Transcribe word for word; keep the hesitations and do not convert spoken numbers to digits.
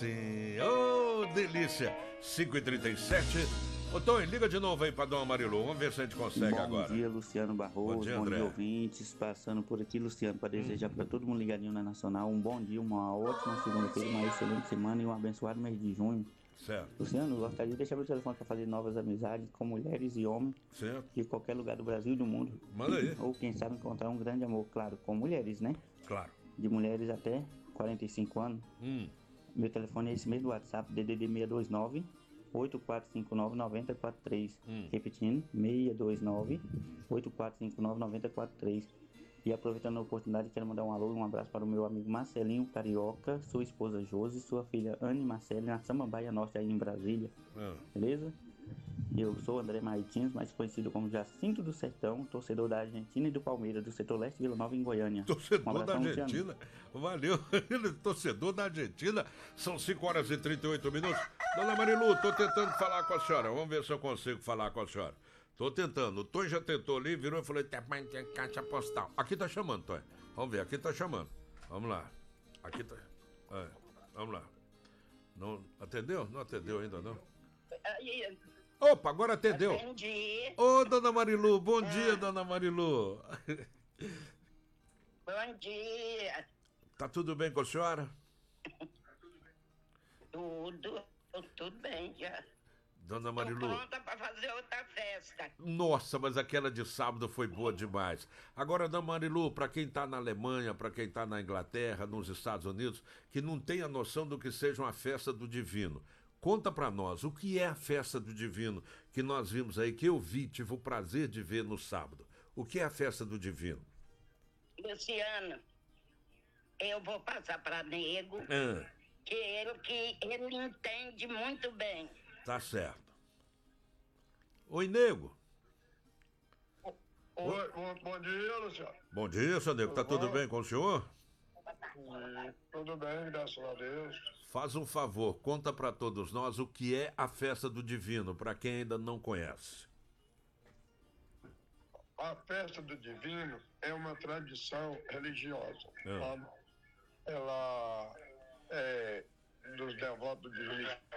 sim. Ô, oh, delícia. cinco e trinta e sete. Ô, Tonho, liga de novo aí pra Dona Marilu. Vamos ver se a gente consegue bom agora. Bom dia, Luciano Barroso. Bom dia, bom dia ouvintes. Passando por aqui, Luciano, para desejar hum. para todo mundo ligadinho na Nacional um bom dia, uma ótima segunda-feira, uma excelente semana e um abençoado mês de junho. Certo. Luciano, gostaria de deixar meu telefone para fazer novas amizades com mulheres e homens certo. de qualquer lugar do Brasil e do mundo. Manda aí. Ou quem sabe encontrar um grande amor, claro, com mulheres, né? Claro. De mulheres até quarenta e cinco anos. Hum. Meu telefone é esse mesmo do WhatsApp, D D D seis dois nove, oito quatro cinco nove, nove zero quatro três. Hum. Repetindo, seis dois nove, oito quatro cinco nove, nove zero quatro três. E aproveitando a oportunidade, quero mandar um alô e um abraço para o meu amigo Marcelinho Carioca, sua esposa Josi, sua filha Anne Marcele, na Samambaia Norte, aí em Brasília. Hum. Beleza? Eu sou André Martins, mais conhecido como Jacinto do Sertão, torcedor da Argentina e do Palmeiras, do setor leste de Vila Nova, em Goiânia. Torcedor um da Argentina? Luciano. Valeu. Torcedor da Argentina. São cinco horas e trinta e oito minutos. Dona Marilu, tô tentando falar com a senhora. Vamos ver se eu consigo falar com a senhora. Tô tentando. O Tonho já tentou ali, virou e falou: tem caixa postal. Aqui tá chamando, Tonho. Vamos ver, aqui tá chamando. Vamos lá. Aqui tá. É, vamos lá. Não atendeu? Não atendeu ainda, não. Opa, agora atendeu. Atendi. Ô, Dona Marilu, bom ah. dia, Dona Marilu. Bom dia. Tá tudo bem com a senhora? Tudo, tudo bem já. Dona Marilu. Tô pronta pra fazer outra festa. Nossa, mas aquela de sábado foi boa demais. Agora, Dona Marilu, pra quem tá na Alemanha, pra quem tá na Inglaterra, nos Estados Unidos, que não tem a noção do que seja uma festa do divino, conta pra nós, o que é a festa do divino que nós vimos aí, que eu vi, tive o prazer de ver no sábado. O que é a festa do divino? Luciano, eu vou passar pra Nego, ah. que ele, que ele entende muito bem. Tá certo. Oi, Nego. Oi, Oi. Bom dia, Luciano. Bom dia, seu Nego. Tá tudo bem com o senhor? Sim, tudo bem, graças a Deus. Faz um favor, conta para todos nós o que é a festa do divino, para quem ainda não conhece. A festa do divino é uma tradição religiosa. É. Ela é dos devotos do divino